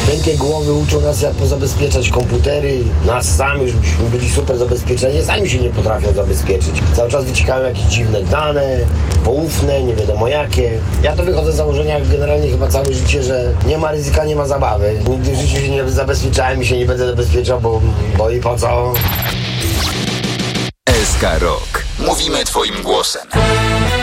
Miękkie głowy uczą nas, jak pozabezpieczać komputery. Nas sami już byśmy byli super zabezpieczeni, sami się nie potrafią zabezpieczyć. Cały czas wyciekają jakieś dziwne dane, poufne, nie wiadomo jakie. Ja to wychodzę z założenia generalnie chyba całe życie, że nie ma ryzyka, nie ma zabawy. Nigdy w życiu się nie zabezpieczałem i się nie będę zabezpieczał, bo i po co? SK Rock. Mówimy twoim głosem.